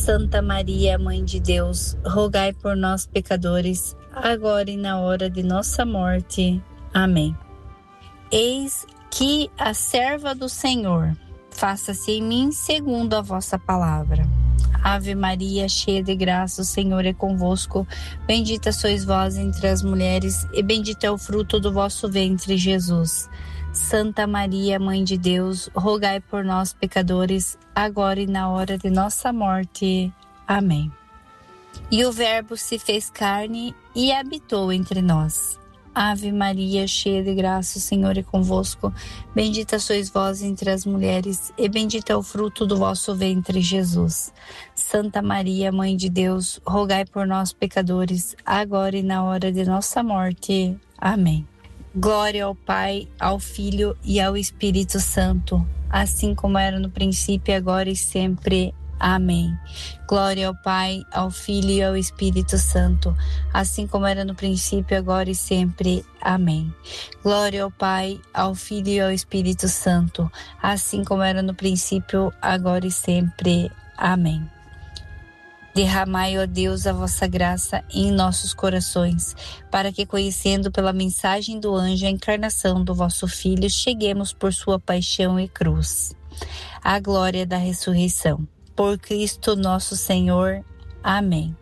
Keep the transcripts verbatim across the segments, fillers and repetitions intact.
Santa Maria, Mãe de Deus, rogai por nós, pecadores, agora e na hora de nossa morte. Amém. Eis que a serva do Senhor, faça-se em mim segundo a vossa palavra. Ave Maria, cheia de graça, o Senhor é convosco. Bendita sois vós entre as mulheres, e bendito é o fruto do vosso ventre, Jesus. Santa Maria, Mãe de Deus, rogai por nós, pecadores, agora e na hora de nossa morte. Amém. E o Verbo se fez carne e habitou entre nós. Ave Maria, cheia de graça, o Senhor é convosco. Bendita sois vós entre as mulheres, e bendito é o fruto do vosso ventre, Jesus. Santa Maria, Mãe de Deus, rogai por nós, pecadores, agora e na hora de nossa morte. Amém. Glória ao Pai, ao Filho e ao Espírito Santo, assim como era no princípio, agora e sempre. Amém. Glória ao Pai, ao Filho e ao Espírito Santo, assim como era no princípio, agora e sempre. Amém. Glória ao Pai, ao Filho e ao Espírito Santo, assim como era no princípio, agora e sempre. Amém. Derramai, ó Deus, a vossa graça em nossos corações, para que, conhecendo pela mensagem do anjo a encarnação do vosso Filho, cheguemos por sua paixão e cruz à glória da ressurreição. Por Cristo nosso Senhor. Amém.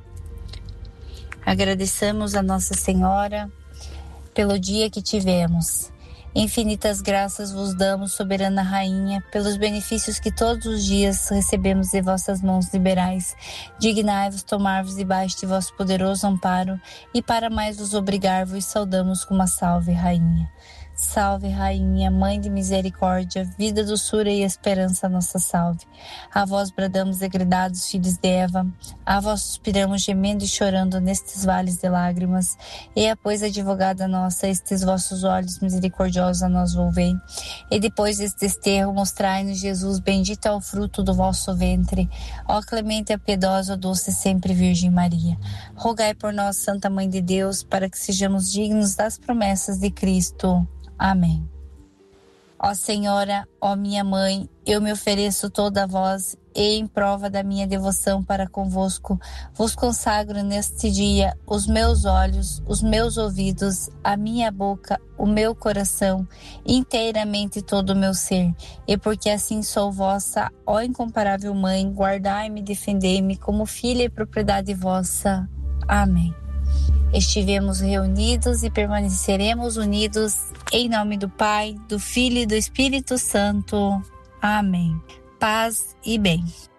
Agradeçamos a Nossa Senhora pelo dia que tivemos. Infinitas graças vos damos, soberana Rainha, pelos benefícios que todos os dias recebemos de vossas mãos liberais. Dignai-vos tomar-vos debaixo de vosso poderoso amparo, e para mais vos obrigar, vos saudamos com uma salve, Rainha. Salve, Rainha, Mãe de misericórdia, vida, doçura e esperança, nossa salve. A vós bradamos, degredados filhos de Eva, a vós suspiramos, gemendo e chorando nestes vales de lágrimas. E pois, advogada nossa, estes vossos olhos misericordiosos a nós volvei. E depois deste desterro, mostrai-nos Jesus, bendito é o fruto do vosso ventre. Ó clemente e piedosa, ó doce sempre Virgem Maria. Rogai por nós, Santa Mãe de Deus, para que sejamos dignos das promessas de Cristo. Amém. Ó Senhora, ó minha Mãe, eu me ofereço toda a vós, e em prova da minha devoção para convosco, vos consagro neste dia os meus olhos, os meus ouvidos, a minha boca, o meu coração, inteiramente todo o meu ser. E porque assim sou vossa, ó incomparável Mãe, guardai-me e defendei-me como filha e propriedade vossa. Amém. Estivemos reunidos e permaneceremos unidos em nome do Pai, do Filho e do Espírito Santo. Amém. Paz e bem.